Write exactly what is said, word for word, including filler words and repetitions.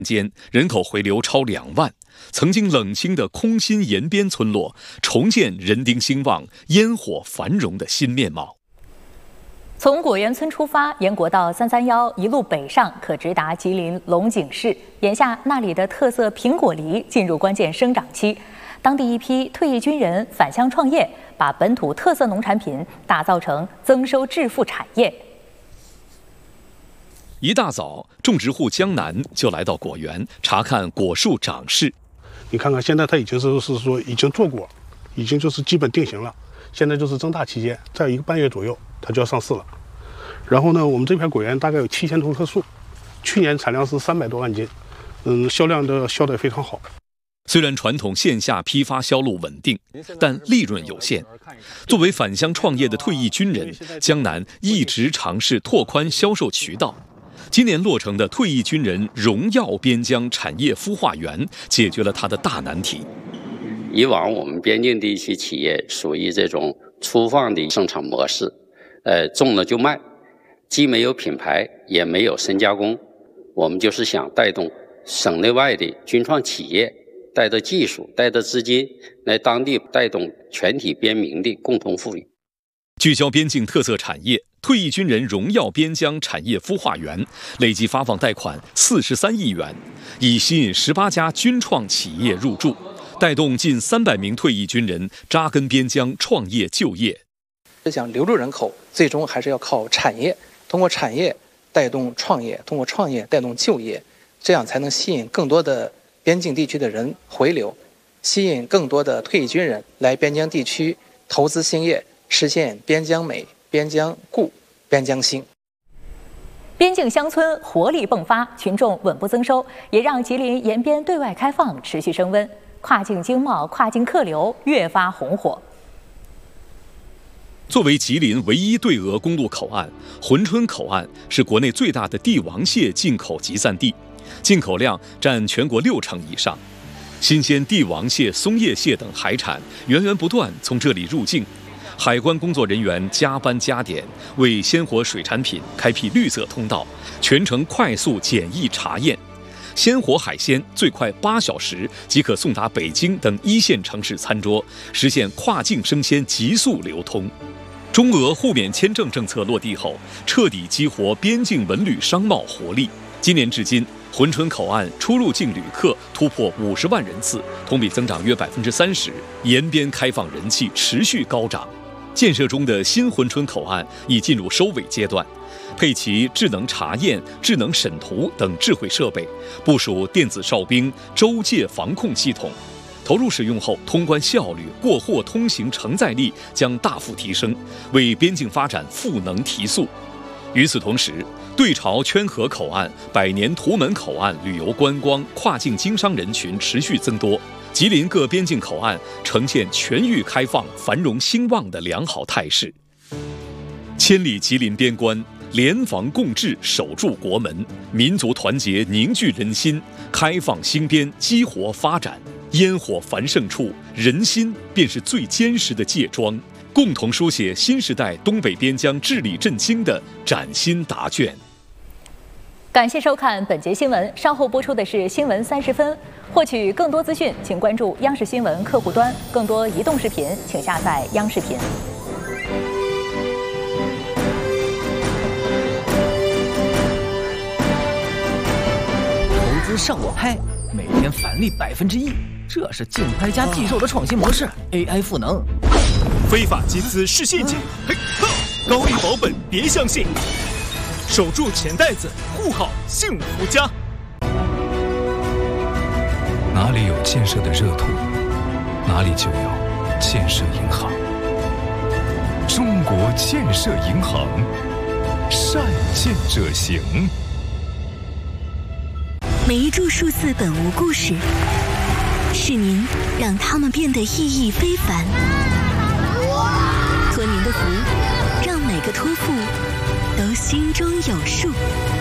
间人口回流超两万，曾经冷清的空心沿边村落重见人丁兴旺、烟火繁荣的新面貌。 从果园村出发，沿国道三三幺一路北上，可直达吉林龙井市。眼下那里的特色苹果梨进入关键生长期，当地一批退役军人返乡创业，把本土特色农产品打造成增收致富产业。 一大早，种植户江南就来到果园查看果树长势。 你看看，现在它已经是是说已经做过，已经就是基本定型了。现在就是增大期间，在一个半月左右，它就要上市了。然后呢，我们这片果园大概有七千多棵树，去年产量是三百多万斤，嗯，销量的销得非常好。 虽然传统线下批发销路稳定，但利润有限。作为返乡创业的退役军人，江南一直尝试拓宽销售渠道。今年落成的退役军人荣耀边疆产业孵化园，解决了他的大难题。 以往我们边境地区企业属于这种粗放的生产模式，呃，种了就卖，既没有品牌，也没有深加工。我们就是想带动省内外的军创企业，带着技术，带着资金，来当地带动全体边民的共同富裕。 聚焦边境特色产业，退役军人荣耀边疆产业孵化园累计发放贷款四十三亿元，已吸引十八家军创企业入驻，带动近三百名退役军人扎根边疆创业就业。 想留住人口，最终还是要靠产业，通过产业带动创业，通过创业带动就业，这样才能吸引更多的边境地区的人回流，吸引更多的退役军人来边疆地区投资兴业，实现边疆美、边疆固、边疆兴。 边境乡村活力迸发，群众稳步增收，也让吉林沿边对外开放持续升温，跨境经贸、跨境客流越发红火。 作为吉林唯一对俄公路口岸，珲春口岸是国内最大的帝王蟹进口集散地，进口量占全国六成以上。新鲜帝王蟹、松叶蟹等海产源源不断从这里入境。海关工作人员加班加点，为鲜活水产品开辟绿色通道，全程快速检疫查验。鲜活海鲜最快八小时即可送达北京等一线城市餐桌，实现跨境生鲜急速流通。中俄互免签证政策落地后，彻底激活边境文旅商贸活力。今年至今，珲春口岸出入境旅客突破五十万人次，同比增长约百分之三十，沿边开放人气持续高涨。建设中的新珲春口岸已进入收尾阶段，配齐智能查验、智能审图等智慧设备，部署电子哨兵、州界防控系统。投入使用后，通关效率、过货通行承载力将大幅提升，为边境发展赋能提速。与此同时，对朝圈河口岸、百年图门口岸旅游观光、跨境经商人群持续增多，吉林各边境口岸呈现全域开放、繁荣兴旺的良好态势。千里吉林边关，联防共治，守住国门，民族团结凝聚人心，开放兴边，激活发展。烟火繁盛处，人心便是最坚实的界桩，共同书写新时代东北边疆治理振兴的崭新答卷。 感谢收看本节新闻，稍后播出的是新闻三十分。获取更多资讯，请关注央视新闻客户端。更多移动视频，请下载央视频。 投资上我拍，每天返利百分之一，这是竞拍加寄售的创新模式。A I 赋能， 非法集资是陷阱，嘿，高利保本别相信，守住钱袋子，护好幸福家。 哪里有建设的热土，哪里就有建设银行。中国建设银行，善建者行。 每一注数字本无故事，是您让它们变得意义非凡。托您的福，让每个托付都心中有数。